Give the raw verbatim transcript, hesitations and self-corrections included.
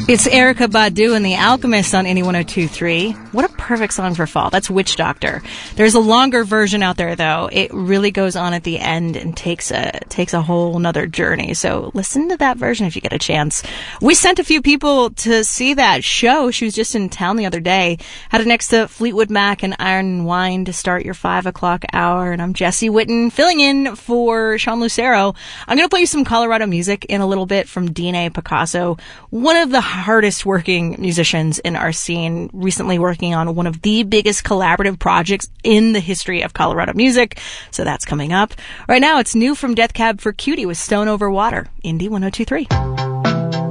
It's Erykah Badu and The Alchemist on Indie one oh two point three. What a perfect song for fall. That's Witch Doctor. There's a longer version out there, though. It really goes on at the end and takes a takes a whole nother journey. So listen to that version if you get a chance. We sent a few people to see that show. She was just in town the other day. Had it next to Fleetwood Mac and Iron and Wine to start your five o'clock hour. And I'm Jesse Witten, filling in for Sean Lucero. I'm going to play you some Colorado music in a little bit from D N A Picasso, one of the hardest working musicians in our scene, recently working on one of the biggest collaborative projects in the history of Colorado music. So that's coming up. Right now, it's new from Death Cab for Cutie with Stone Over Water. Indie one oh two point three.